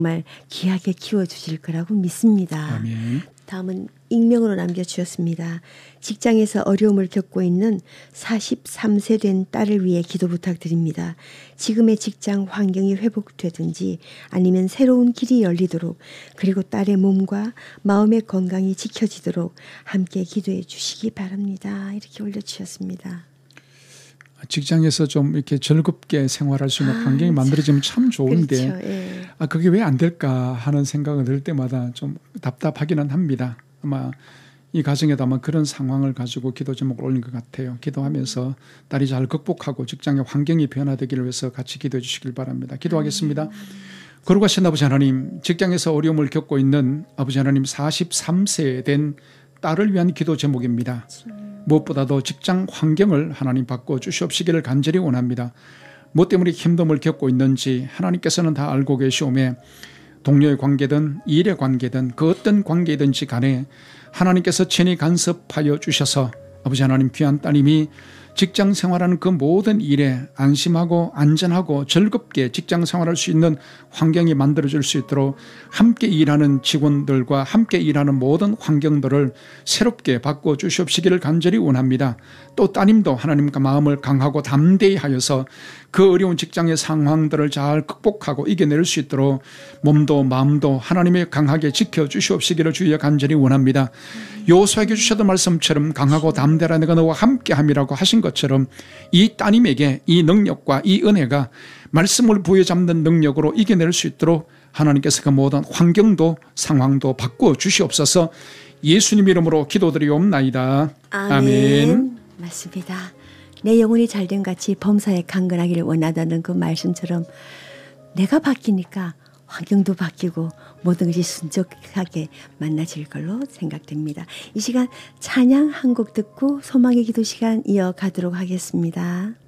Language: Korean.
정말 귀하게 키워주실 거라고 믿습니다. 아멘. 다음은 익명으로 남겨주셨습니다. 직장에서 어려움을 겪고 있는 43세 된 딸을 위해 기도 부탁드립니다. 지금의 직장 환경이 회복되든지 아니면 새로운 길이 열리도록, 그리고 딸의 몸과 마음의 건강이 지켜지도록 함께 기도해 주시기 바랍니다. 이렇게 올려주셨습니다. 직장에서 좀 이렇게 즐겁게 생활할 수 있는 환경이 만들어지면 참 좋은데 그렇죠. 예. 그게 왜 안 될까 하는 생각을 들 때마다 좀 답답하기는 합니다. 아마 이 가정에도 아마 그런 상황을 가지고 기도 제목을 올린 것 같아요. 기도하면서 딸이 잘 극복하고 직장의 환경이 변화되기를 위해서 같이 기도해 주시길 바랍니다. 기도하겠습니다. 거룩하신 아버지 하나님, 직장에서 어려움을 겪고 있는 아버지 하나님 43세 된 딸을 위한 기도 제목입니다. 무엇보다도 직장 환경을 하나님 바꿔 주시옵시기를 간절히 원합니다. 뭐 때문에 힘듦을 겪고 있는지 하나님께서는 다 알고 계시오매 동료의 관계든 일의 관계든 그 어떤 관계이든지 간에 하나님께서 친히 간섭하여 주셔서 아버지 하나님 귀한 따님이 직장 생활하는 그 모든 일에 안심하고 안전하고 즐겁게 직장 생활할 수 있는 환경이 만들어질 수 있도록 함께 일하는 직원들과 함께 일하는 모든 환경들을 새롭게 바꿔 주시옵시기를 간절히 원합니다. 또 따님도 하나님과 마음을 강하고 담대히 하여서 그 어려운 직장의 상황들을 잘 극복하고 이겨낼 수 있도록 몸도 마음도 하나님의 강하게 지켜주시옵시기를 주여 간절히 원합니다. 여호수아에게 주셨던 말씀처럼 강하고 담대라 내가 너와 함께함이라고 하신 것처럼 이 따님에게 이 능력과 이 은혜가 말씀을 부여잡는 능력으로 이겨낼 수 있도록 하나님께서 그 모든 환경도 상황도 바꾸어 주시옵소서. 예수님 이름으로 기도드리옵나이다. 아멘. 맞습니다. 내 영혼이 잘된 같이 범사에 강건하기를 원하다는 그 말씀처럼 내가 바뀌니까 환경도 바뀌고 모든 것이 순적하게 만나질 걸로 생각됩니다. 이 시간 찬양 한 곡 듣고 소망의 기도 시간 이어가도록 하겠습니다.